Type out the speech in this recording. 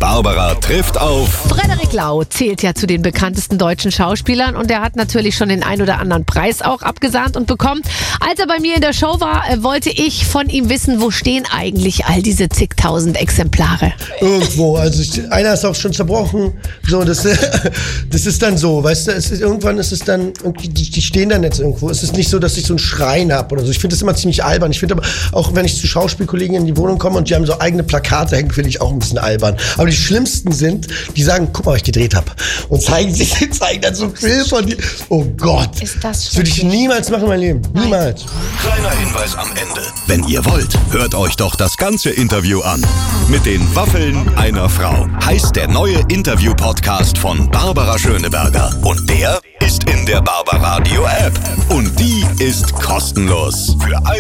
Barbara trifft auf Frederik Lau zählt ja zu den bekanntesten deutschen Schauspielern und der hat natürlich schon den ein oder anderen Preis auch abgesahnt und bekommen. Als er bei mir in der Show war, wollte ich von ihm wissen, wo stehen eigentlich all diese zigtausend Exemplare? Irgendwo, also einer ist auch schon zerbrochen. So, das ist dann so, weißt du, irgendwann ist es dann, die stehen dann jetzt irgendwo. Es ist nicht so, dass ich so einen Schrein habe oder so. Ich finde das immer ziemlich albern. Ich finde aber, auch wenn ich zu Schauspielkollegen in die Wohnung komme und die haben so eigene Plakate hängen, finde ich auch ein bisschen albern. Aber die schlimmsten sind, die sagen, guck mal, was ich gedreht habe. Und zeigen dann so ein Film von dir. Oh Gott. Ist das würde ich niemals machen in meinem Leben. Niemals. Kleiner Hinweis am Ende. Wenn ihr wollt, hört euch doch das ganze Interview an. Mit den Waffeln einer Frau heißt der neue Interview-Podcast von Barbara Schöneberger. Und der ist in der Barbaradio-App. Und die ist kostenlos. Für